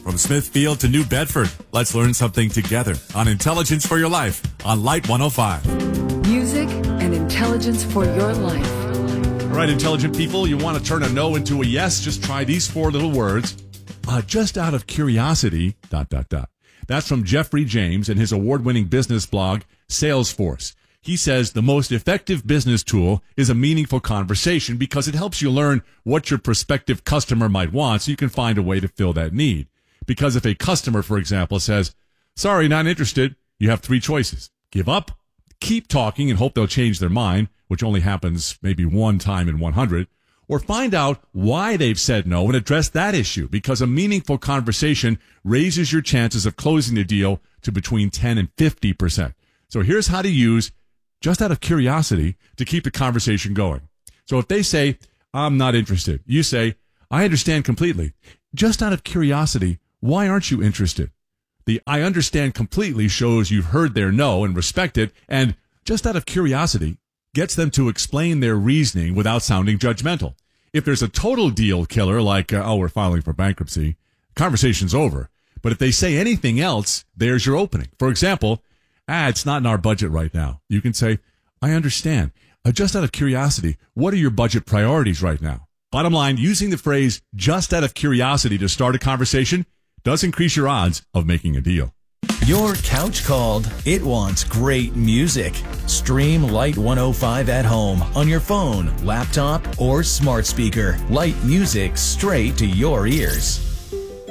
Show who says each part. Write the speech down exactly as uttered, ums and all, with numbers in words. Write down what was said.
Speaker 1: From Smithfield to New Bedford, let's learn something together on Intelligence for Your Life on Light one oh five.
Speaker 2: Music and intelligence for your life.
Speaker 3: All right, intelligent people, you want to turn a no into a yes? Just try these four little words. Uh, just out of curiosity, dot, dot, dot. That's from Jeffrey James and his award-winning business blog, Salesforce. He says the most effective business tool is a meaningful conversation because it helps you learn what your prospective customer might want so you can find a way to fill that need. Because if a customer, for example, says, sorry, not interested, you have three choices. Give up, keep talking and hope they'll change their mind, which only happens maybe one time in one hundred, or find out why they've said no and address that issue, because a meaningful conversation raises your chances of closing the deal to between ten and fifty percent. So here's how to use just out of curiosity to keep the conversation going. So if they say, I'm not interested, you say, I understand completely. Just out of curiosity, why aren't you interested? The I understand completely shows you've heard their no and respect it, and just out of curiosity gets them to explain their reasoning without sounding judgmental. If there's a total deal killer like, uh, oh, we're filing for bankruptcy, conversation's over. But if they say anything else, there's your opening. For example, ah, it's not in our budget right now. You can say, I understand. Uh, just out of curiosity, what are your budget priorities right now? Bottom line, using the phrase just out of curiosity to start a conversation does increase your odds of making a deal.
Speaker 4: Your couch called. It wants great music. Stream Light one oh five at home on your phone, laptop, or smart speaker. Light music straight to your ears.